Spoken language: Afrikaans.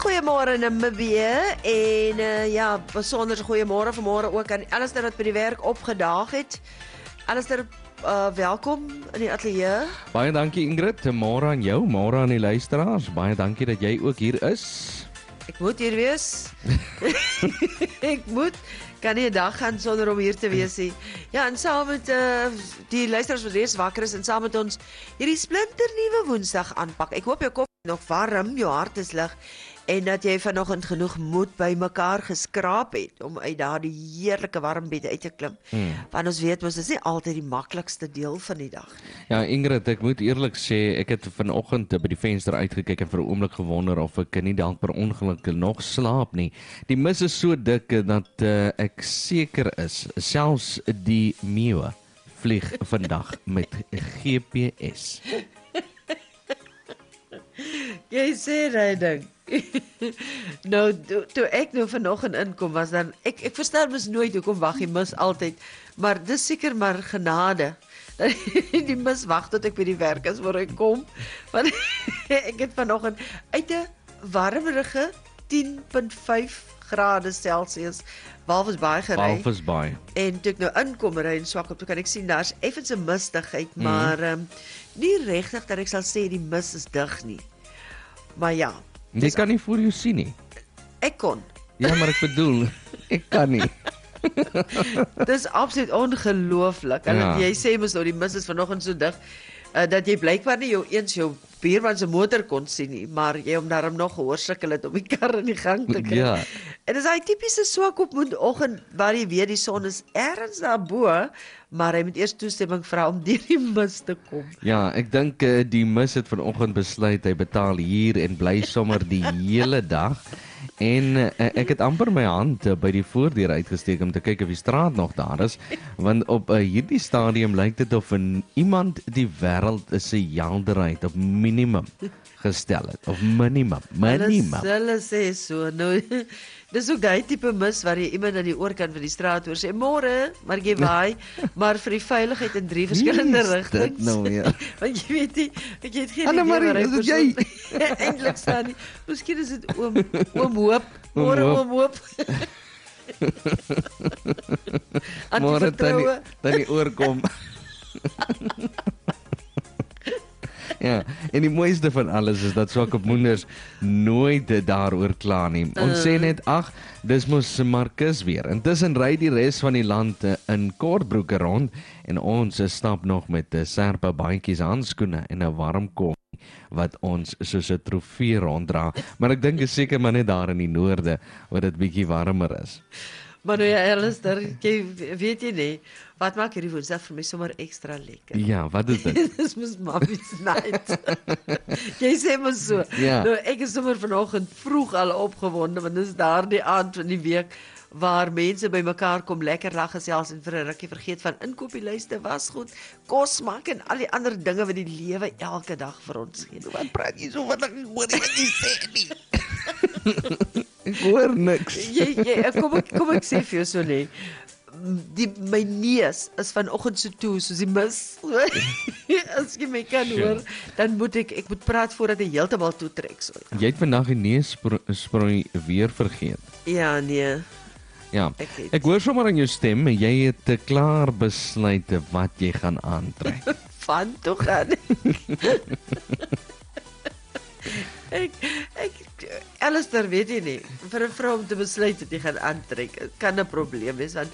Goeiemôre Namibië en ja, besonderse goeiemôre vanmôre ook aan Alistair wat by die werk opgedaag het. Alistair, welkom in die ateljee. Baie dankie Ingrid, môre aan jou, môre aan die luisteraars. Baie dankie dat jy ook hier is. Ek moet hier wees. Ek moet. Kan nie 'n dag gaan sonder om hier te wees nie. Ja, en saam met die luisteraars wat reeds wakker is en saam met ons hierdie splinternuwe Woensdag aanpak. Ek hoop jou kop is nog warm, jou hart is lig en dat jy vanoggend genoeg moed by mekaar geskraap het om uit daardie heerlike warm bed uit te klim. Want ons weet mos dis nie altyd die maklikste deel van die dag nie. Ja Ingrid, ek moet eerlik sê, ek het vanoggend by die venster uitgekyk en vir 'n oomblik gewonder of ek nie dalk per ongeluk nog slaap nie. Die mis is so dik dat ek seker is, selfs die meeuwe vlieg vandag met GPS. Jy sê daai ding. Nou, toe ek nou vanoggend inkom was dan, ek verstaan mos nooit hoekom wag die mis altyd, maar dis seker maar genade. Die mis wag tot ek by die werk is waar ek kom, want ek het vanoggend uit 'n warmerige 10.5 grade Celsius Walvisbaai gery. Walvisbaai. En toe ek nou inkom ry en swak op, toe kan ek sien daar's effens 'n mistigheid, maar nie regtig dat ek sal sê die mis is dig nie. Maar ja, Jy kan nie voor jou sien nie. ek kon. Ja, maar ek bedoel, ek kan nie. Dis absoluut ongelooflik. En Ja. jy sê mos nou die mis is vanoggend so dig dat jy blykbaar nie jou buurman se motor kon sien nie, maar jy hom daarom nog gehoor sukkel het om die kar in die gang te kry. Ja. En dis daai tipiese swak op oggend waar jy weet die son is ergens daarbo, maar hy moet eers toestemming vra om deur die mis te kom. Ja, ek dink die mis het vanoggend besluit hy betaal hier en bly sommer die hele dag. En ek het amper my hand by die voordeur uitgesteek om te kyk of die straat nog daar is, want op hierdie stadium lyk dit of iemand die wêreld se helderheid op minimum gestel het, of minimum. Hulle sê so, nou, dis ook die tipe mis waar jy iemand aan die oorkant van die straat hoor sê, môre, maar jy waai, maar vir die veiligheid in 3 verskillende rigtings. Nou, ja. Want jy weet nie, jy het geen Hallo, idee waar hy Marie, is dit persoon eintlik staan nie. Miskien is dit oom Hoop, môre Hoop. oom Hoop. Môre dan die oorkom. Ja, en die mooiste van alles is dat swak op moeders nooit daaroor kla nie. Ons sê net, ag, dis mos Marcus weer. Intussen ry die res van die land in kortbroeke rond en ons stap nog met serpe bandjies, handskoene en 'n warm kom wat ons soos 'n trofee ronddra. Maar ek dink is seker maar net daar in die noorde waar dit bietjie warmer is. Maar nou ja, Alistair, jy weet jy nie, wat maak hierdie Woensdag vir my sommer ekstra lekker? Ja, wat is dit? Dis mos Mommy's night. Jy sê mos so. Ja. Nou ek is sommer vanoggend vroeg al opgewonde want dis daardie aand van die week waar mense bymekaar kom, lekker lag gesels en vir 'n rukkie vergeet van inkopieslyste, wasgoed, kos maak en al die ander dinge wat die lewe elke dag vir ons gee. Nou, wat praat jy so wat ek hoor jy sê nie? Ek hoor niks. Kom ek sê vir jou so nee. My neus is vanoggend so toe soos die mis. As jy my kan hoor, dan moet ek moet praat voordat hy heeltemal toetrek so. Jy het vandag die neusprooi weer vergeet. Ja, nee. Ja, Ek weet. ek hoor sommer aan jou stem, jy het klaar besluit wat jy gaan aantrek. Van toe gaan. Alistair weet jy nie, vir 'n vrou om te besluit wat jy gaan aantrek, kan 'n probleem wees want